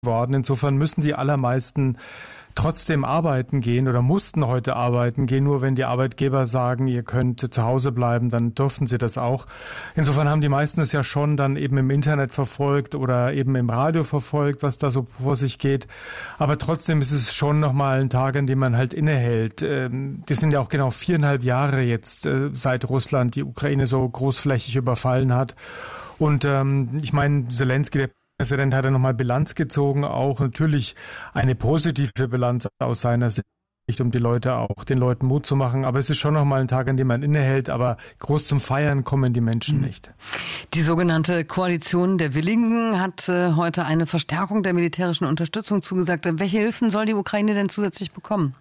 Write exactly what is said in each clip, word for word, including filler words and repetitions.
worden. Insofern müssen die allermeisten trotzdem arbeiten gehen oder mussten heute arbeiten gehen. Nur wenn die Arbeitgeber sagen, ihr könnt zu Hause bleiben, dann dürften sie das auch. Insofern haben die meisten es ja schon dann eben im Internet verfolgt oder eben im Radio verfolgt, was da so vor sich geht. Aber trotzdem ist es schon nochmal ein Tag, an dem man halt innehält. Das sind ja auch genau viereinhalb Jahre jetzt, seit Russland die Ukraine so großflächig überfallen hat. Und ähm, ich meine, Zelensky, der Präsident, hat ja nochmal Bilanz gezogen, auch natürlich eine positive Bilanz aus seiner Sicht, um die Leute auch, den Leuten Mut zu machen. Aber es ist schon nochmal ein Tag, an dem man innehält, aber groß zum Feiern kommen die Menschen nicht. Die sogenannte Koalition der Willigen hat äh, heute eine Verstärkung der militärischen Unterstützung zugesagt. Welche Hilfen soll die Ukraine denn zusätzlich bekommen?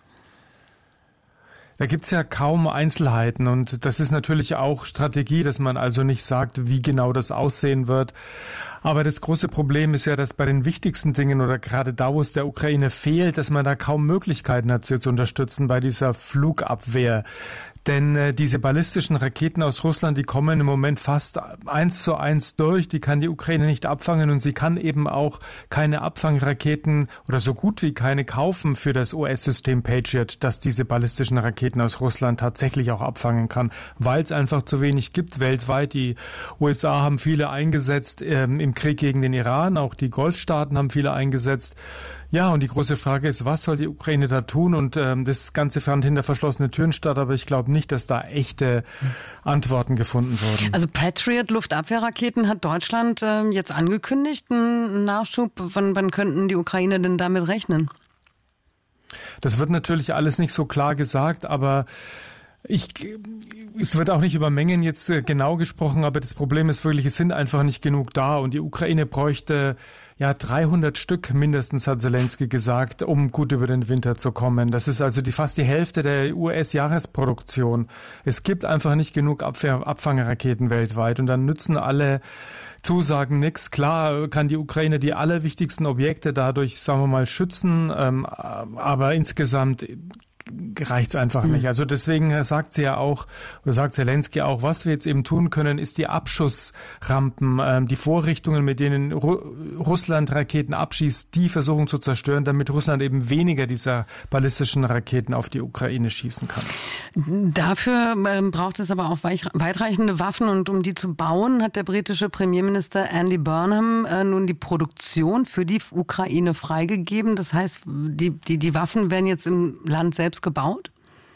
Da gibt's ja kaum Einzelheiten und das ist natürlich auch Strategie, dass man also nicht sagt, wie genau das aussehen wird. Aber das große Problem ist ja, dass bei den wichtigsten Dingen oder gerade da, wo es der Ukraine fehlt, dass man da kaum Möglichkeiten hat, sie zu unterstützen bei dieser Flugabwehr. Denn äh, diese ballistischen Raketen aus Russland, die kommen im Moment fast eins zu eins durch. Die kann die Ukraine nicht abfangen und sie kann eben auch keine Abfangraketen oder so gut wie keine kaufen für das U S-System Patriot, das diese ballistischen Raketen aus Russland tatsächlich auch abfangen kann, weil es einfach zu wenig gibt weltweit. Die U S A haben viele eingesetzt ähm, im Krieg gegen den Iran, auch die Golfstaaten haben viele eingesetzt. Ja, und die große Frage ist, was soll die Ukraine da tun? Und ähm, das Ganze fand hinter verschlossene Türen statt, aber ich glaube nicht, dass da echte Antworten gefunden wurden. Also Patriot Luftabwehrraketen hat Deutschland äh, jetzt angekündigt, einen Nachschub. Wann, wann könnten die Ukraine denn damit rechnen? Das wird natürlich alles nicht so klar gesagt, aber Ich, es wird auch nicht über Mengen jetzt genau gesprochen, aber das Problem ist wirklich, es sind einfach nicht genug da und die Ukraine bräuchte ja dreihundert Stück mindestens, hat Zelensky gesagt, um gut über den Winter zu kommen. Das ist also die fast die Hälfte der U S-Jahresproduktion. Es gibt einfach nicht genug Abwehr, Abfangraketen weltweit und dann nützen alle Zusagen nichts. Klar kann die Ukraine die allerwichtigsten Objekte dadurch, sagen wir mal, schützen, ähm, aber insgesamt reicht's einfach nicht. Also deswegen sagt sie ja auch, oder sagt Zelensky auch, was wir jetzt eben tun können, ist die Abschussrampen, ähm, die Vorrichtungen, mit denen Ru- Russland Raketen abschießt, die versuchen zu zerstören, damit Russland eben weniger dieser ballistischen Raketen auf die Ukraine schießen kann. Dafür ähm, braucht es aber auch weich- weitreichende Waffen und um die zu bauen, hat der britische Premierminister Andy Burnham äh, nun die Produktion für die Ukraine freigegeben. Das heißt, die, die, die Waffen werden jetzt im Land selbst gebaut?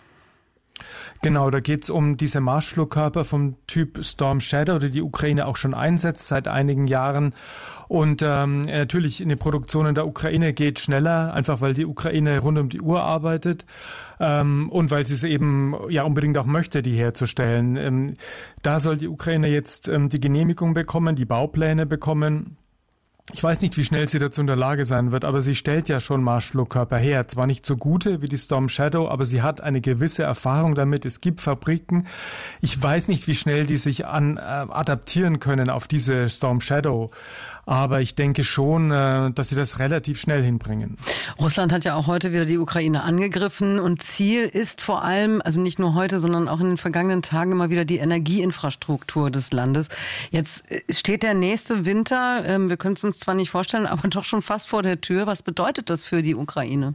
Genau, da geht es um diese Marschflugkörper vom Typ Storm Shadow, die die Ukraine auch schon einsetzt seit einigen Jahren. Und ähm, natürlich in die Produktion in der Ukraine geht schneller, einfach weil die Ukraine rund um die Uhr arbeitet ähm, und weil sie es eben ja unbedingt auch möchte, die herzustellen. Ähm, da soll die Ukraine jetzt ähm, die Genehmigung bekommen, die Baupläne bekommen. Ich weiß nicht, wie schnell sie dazu in der Lage sein wird, aber sie stellt ja schon Marschflugkörper her. Zwar nicht so gute wie die Storm Shadow, aber sie hat eine gewisse Erfahrung damit. Es gibt Fabriken. Ich weiß nicht, wie schnell die sich an, äh, adaptieren können auf diese Storm Shadow. Aber ich denke schon, äh, dass sie das relativ schnell hinbringen. Russland hat ja auch heute wieder die Ukraine angegriffen und Ziel ist vor allem, also nicht nur heute, sondern auch in den vergangenen Tagen immer wieder die Energieinfrastruktur des Landes. Jetzt steht der nächste Winter, äh, wir können es uns zwar nicht vorstellen, aber doch schon fast vor der Tür. Was bedeutet das für die Ukraine?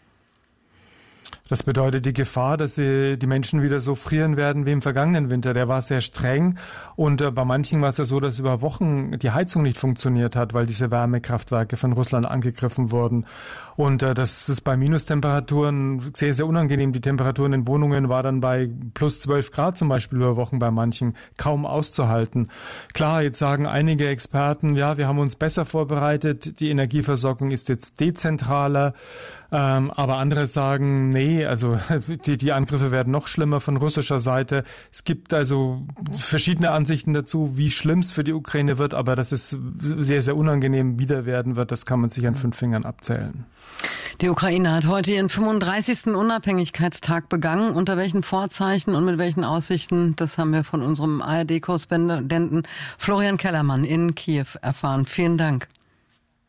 Das bedeutet die Gefahr, dass sie, die Menschen wieder so frieren werden wie im vergangenen Winter. Der war sehr streng und äh, bei manchen war es ja so, dass über Wochen die Heizung nicht funktioniert hat, weil diese Wärmekraftwerke von Russland angegriffen wurden. Und äh, das ist bei Minustemperaturen sehr, sehr unangenehm. Die Temperaturen in Wohnungen war dann bei plus zwölf Grad zum Beispiel über Wochen bei manchen kaum auszuhalten. Klar, jetzt sagen einige Experten, ja, wir haben uns besser vorbereitet, die Energieversorgung ist jetzt dezentraler. Ähm, aber andere sagen, nee, also die, die Angriffe werden noch schlimmer von russischer Seite. Es gibt also verschiedene Ansichten dazu, wie schlimm es für die Ukraine wird, aber dass es sehr, sehr unangenehm wieder werden wird, das kann man sich an fünf Fingern abzählen. Die Ukraine hat heute ihren fünfunddreißigsten Unabhängigkeitstag begangen. Unter welchen Vorzeichen und mit welchen Aussichten, das haben wir von unserem A R D-Korrespondenten Florian Kellermann in Kiew erfahren. Vielen Dank.